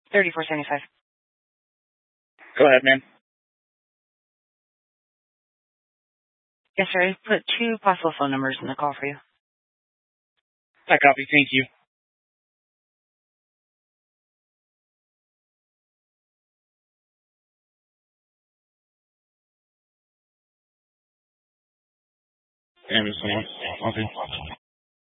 $34.75. Go ahead, man. Yes, sir. I put 2 possible phone numbers in the call for you. I copy. Thank you. Damn, it's someone. Okay.